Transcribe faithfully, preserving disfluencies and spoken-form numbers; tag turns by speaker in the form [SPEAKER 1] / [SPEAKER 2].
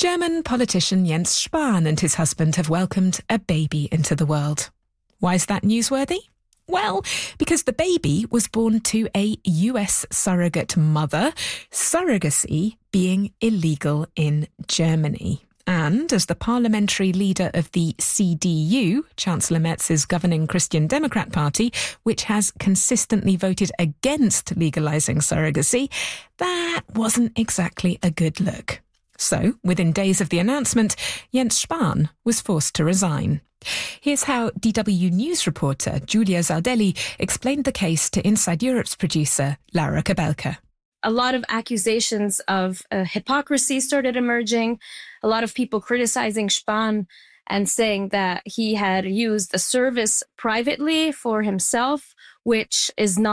[SPEAKER 1] German politician Jens Spahn and his husband have welcomed a baby into the world. Why is that newsworthy? Well, because the baby was born to a U S surrogate mother, surrogacy being illegal in Germany. And as the parliamentary leader of the C D U, Chancellor Merz's governing Christian Democrat Party, which has consistently voted against legalising surrogacy, that wasn't exactly a good look. So, within days of the announcement, Jens Spahn was forced to resign. Here's how D W News reporter Giulia Zardelli explained the case to Inside Europe's producer Laura Kabelka.
[SPEAKER 2] A lot of accusations of uh, hypocrisy started emerging, a lot of people criticizing Spahn and saying that he had used the service privately for himself, which is not